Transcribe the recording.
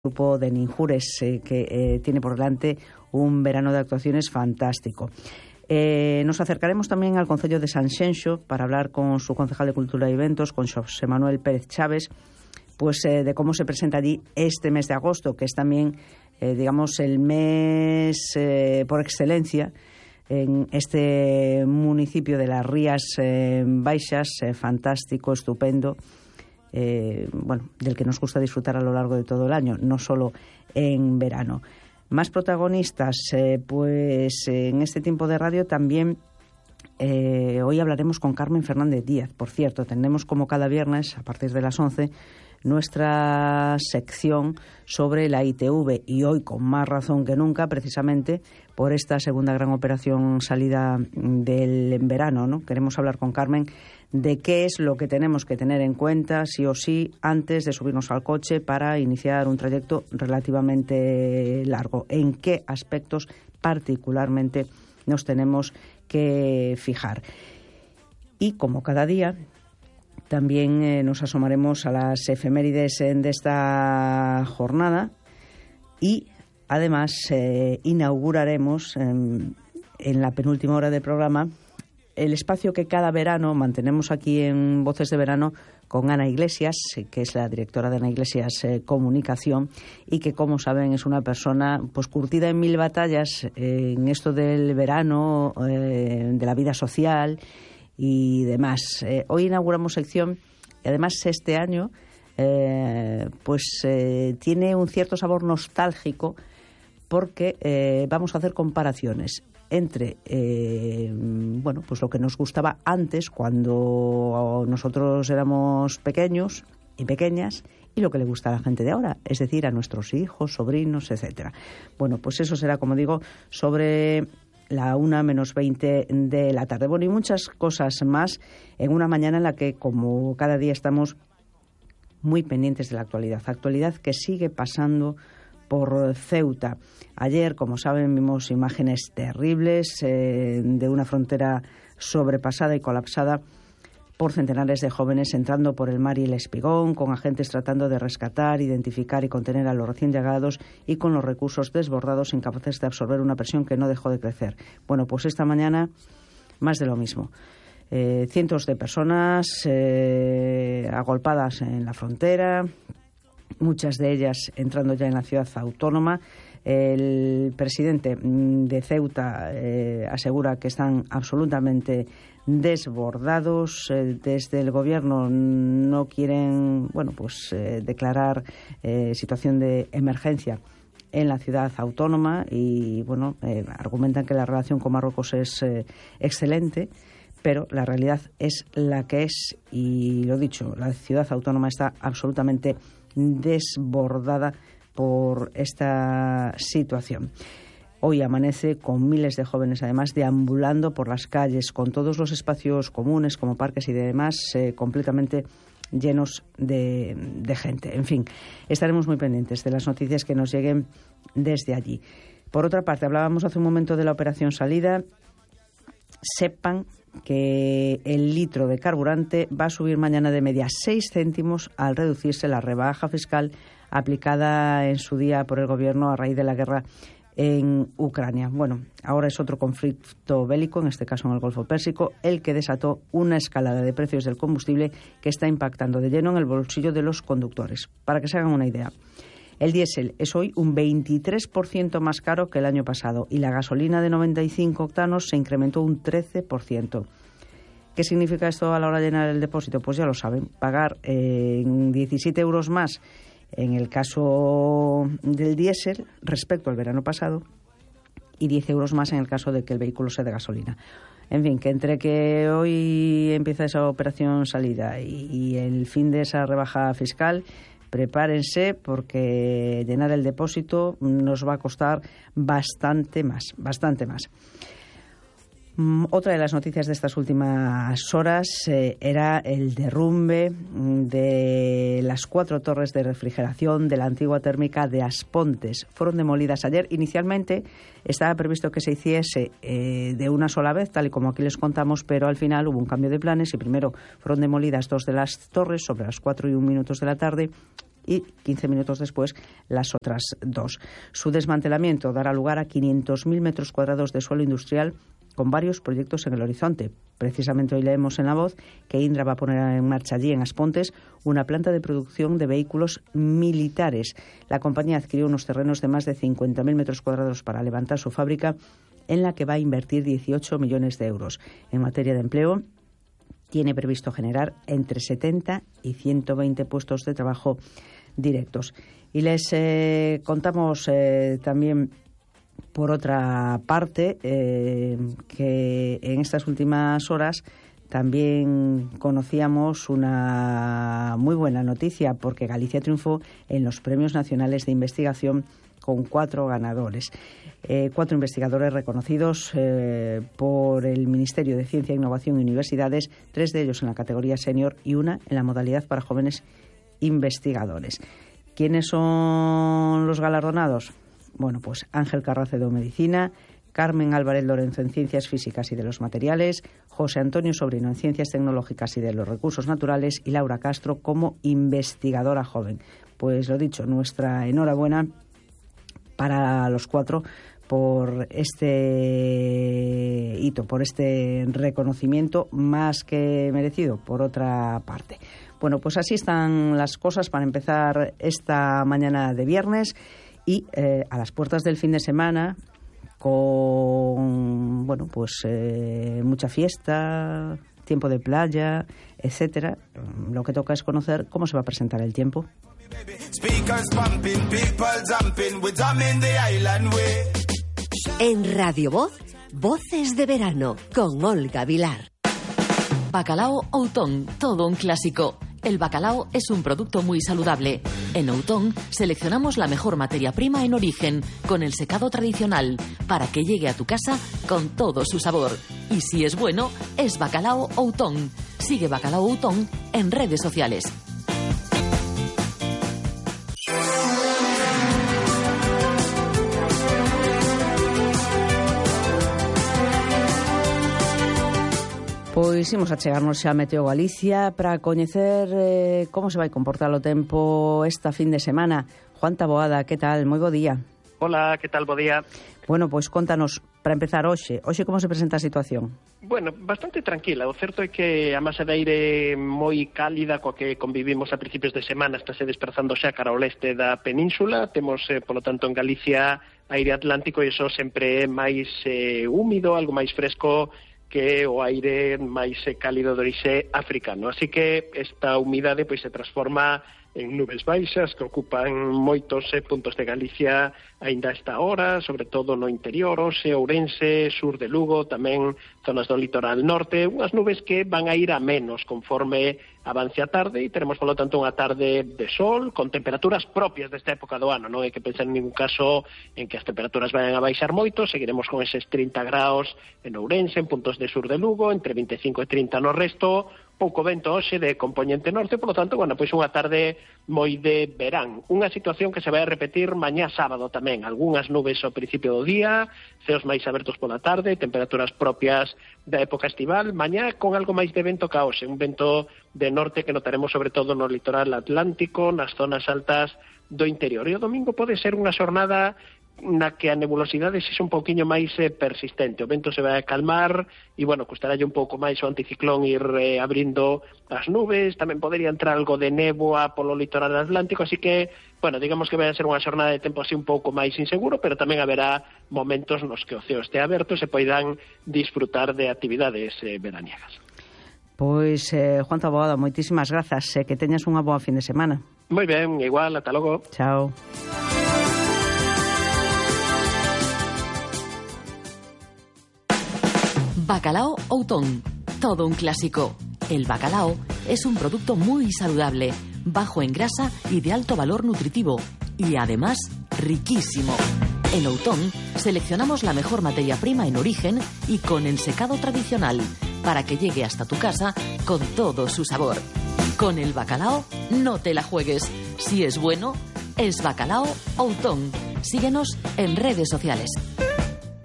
grupo de Ninjures, que tiene por delante un verano de actuaciones fantástico. Nos acercaremos también al Concello de Sanxenxo para hablar con su concejal de Cultura y Eventos, con José Manuel Pérez Chávez, pues de cómo se presenta allí este mes de agosto, que es también, digamos, el mes por excelencia en este municipio de las Rías Baixas, fantástico, estupendo, del que nos gusta disfrutar a lo largo de todo el año, no solo en verano. Más protagonistas, pues en este tiempo de radio también hoy hablaremos con Carmen Fernández Díaz. Por cierto, tendremos como cada viernes, a partir de las 11, nuestra sección sobre la ITV, y hoy con más razón que nunca, precisamente por esta segunda gran operación salida del verano, ¿no? Queremos hablar con Carmen de qué es lo que tenemos que tener en cuenta, sí o sí, antes de subirnos al coche para iniciar un trayecto relativamente largo. En qué aspectos particularmente nos tenemos que fijar. Y como cada día, también nos asomaremos a las efemérides de esta jornada y además inauguraremos en la penúltima hora del programa el espacio que cada verano mantenemos aquí en Voces de Verano con Ana Iglesias, que es la directora de Ana Iglesias Comunicación, y que, como saben, es una persona pues curtida en mil batallas en esto del verano, de la vida social y demás. Hoy inauguramos sección y además este año tiene un cierto sabor nostálgico porque vamos a hacer comparaciones entre pues lo que nos gustaba antes cuando nosotros éramos pequeños y pequeñas y lo que le gusta a la gente de ahora, es decir, a nuestros hijos, sobrinos, etcétera. Bueno, pues eso será, como digo, sobre la 1:20 de la tarde. Bueno, y muchas cosas más en una mañana en la que, como cada día, estamos muy pendientes de la actualidad que sigue pasando por Ceuta. Ayer, como saben, vimos imágenes terribles de una frontera sobrepasada y colapsada por centenares de jóvenes entrando por el mar y el espigón, con agentes tratando de rescatar, identificar y contener a los recién llegados y con los recursos desbordados, incapaces de absorber una presión que no dejó de crecer. Bueno, pues esta mañana más de lo mismo. Cientos de personas agolpadas en la frontera, muchas de ellas entrando ya en la ciudad autónoma. El presidente de Ceuta asegura que están absolutamente desbordados. Desde el gobierno no quieren declarar situación de emergencia en la ciudad autónoma y argumentan que la relación con Marruecos es excelente, pero la realidad es la que es y, lo dicho, la ciudad autónoma está absolutamente desbordada por esta situación. Hoy amanece con miles de jóvenes, además, deambulando por las calles, con todos los espacios comunes, como parques y demás, completamente llenos de gente. En fin, estaremos muy pendientes de las noticias que nos lleguen desde allí. Por otra parte, hablábamos hace un momento de la operación salida. Sepan que el litro de carburante va a subir mañana de media 6 céntimos al reducirse la rebaja fiscal aplicada en su día por el gobierno a raíz de la guerra en Ucrania. Bueno, ahora es otro conflicto bélico, en este caso en el Golfo Pérsico, el que desató una escalada de precios del combustible que está impactando de lleno en el bolsillo de los conductores. Para que se hagan una idea, el diésel es hoy un 23% más caro que el año pasado y la gasolina de 95 octanos se incrementó un 13%. ¿Qué significa esto a la hora de llenar el depósito? Pues ya lo saben, pagar 17 euros más en el caso del diésel respecto al verano pasado y 10 euros más en el caso de que el vehículo sea de gasolina. En fin, que entre que hoy empieza esa operación salida y el fin de esa rebaja fiscal, prepárense porque llenar el depósito nos va a costar bastante más. Otra de las noticias de estas últimas horas era el derrumbe de las 4 torres de refrigeración de la antigua térmica de Aspontes. Fueron demolidas ayer. Inicialmente estaba previsto que se hiciese de una sola vez, tal y como aquí les contamos, pero al final hubo un cambio de planes y primero fueron demolidas 2 de las torres sobre las 4:01 de la tarde y 15 minutos después las otras 2. Su desmantelamiento dará lugar a 500.000 metros cuadrados de suelo industrial con varios proyectos en el horizonte. Precisamente hoy leemos en La Voz que Indra va a poner en marcha allí, en Aspontes, una planta de producción de vehículos militares. La compañía adquirió unos terrenos de más de 50.000 metros cuadrados para levantar su fábrica, en la que va a invertir 18 millones de euros. En materia de empleo, tiene previsto generar entre 70 y 120 puestos de trabajo directos. Y les contamos también, por otra parte, que en estas últimas horas también conocíamos una muy buena noticia, porque Galicia triunfó en los Premios Nacionales de Investigación con 4 ganadores. 4 investigadores reconocidos por el Ministerio de Ciencia, Innovación y Universidades, 3 de ellos en la categoría senior y una en la modalidad para jóvenes investigadores. ¿Quiénes son los galardonados? Bueno, pues Ángel Carracedo en Medicina, Carmen Álvarez Lorenzo en Ciencias Físicas y de los Materiales, José Antonio Sobrino en Ciencias Tecnológicas y de los Recursos Naturales y Laura Castro como investigadora joven. Pues lo dicho, nuestra enhorabuena para los 4 por este hito, por este reconocimiento más que merecido, por otra parte. Bueno, pues así están las cosas para empezar esta mañana de viernes y a las puertas del fin de semana, con mucha fiesta, tiempo de playa, etcétera. Lo que toca es conocer cómo se va a presentar el tiempo. En Radio Voz, Voces de Verano, con Olga Vilar. Bacalao Outón, todo un clásico. El bacalao es un producto muy saludable. En Outón seleccionamos la mejor materia prima en origen, con el secado tradicional, para que llegue a tu casa con todo su sabor. Y si es bueno, es Bacalao Outón. Sigue Bacalao Outón en redes sociales. Pois imos a chegarnos xa a Meteo Galicia para coñecer como se vai comportar o tempo esta fin de semana. Juan Taboada, que tal? Moi bo día. Hola, que tal? Bo día. Bueno, pois contanos, para empezar hoxe como se presenta a situación? Bueno, bastante tranquila. O certo é que a masa de aire moi cálida coa que convivimos a principios de semana está se desplazando xa cara ao leste da península. Temos, polo tanto, en Galicia aire atlántico e iso sempre é máis húmido, algo máis fresco que o aire máis cálido de orixe africano. Así que esta humidade pois se transforma en nubes baixas que ocupan moitos puntos de Galicia aínda a esta hora, sobre todo no interior, Oxe, Ourense, sur de Lugo, tamén zonas do litoral norte, unhas nubes que van a ir a menos conforme avance a tarde e teremos, polo tanto, unha tarde de sol con temperaturas propias desta época do ano. Non hai que pensar en ningún caso en que as temperaturas vayan a baixar moito, seguiremos con eses 30 graus en Ourense, en puntos de sur de Lugo, entre 25 e 30 no resto, pouco vento hoxe de compoñente norte, polo tanto, pois unha tarde moi de verán. Unha situación que se vai a repetir mañá sábado tamén. Algúnas nubes ao principio do día, ceos máis abertos pola tarde, temperaturas propias da época estival. Mañá con algo máis de vento ca hoxe, un vento de norte que notaremos sobre todo no litoral atlántico, nas zonas altas do interior. E o domingo pode ser unha xornada na que a nebulosidade sexa un pouquiño máis persistente. O vento se vai a calmar e, custarálle un pouco máis o anticiclón ir abrindo as nubes. Tamén podería entrar algo de néboa polo litoral atlántico, así que, digamos que vai a ser unha xornada de tempo así un pouco máis inseguro, pero tamén haberá momentos nos que o ceo este aberto e se poidan disfrutar de actividades veraniegas. Pois, Juan Taboada, moitísimas grazas, que teñas unha boa fin de semana. Moi ben, igual, ata logo. Chao. Bacalao Outón, todo un clásico. El bacalao es un producto muy saludable, bajo en grasa y de alto valor nutritivo, y además riquísimo. En Outón seleccionamos la mejor materia prima en origen y con el secado tradicional, para que llegue hasta tu casa con todo su sabor. Con el bacalao no te la juegues. Si es bueno, es Bacalao Outón. Síguenos en redes sociales.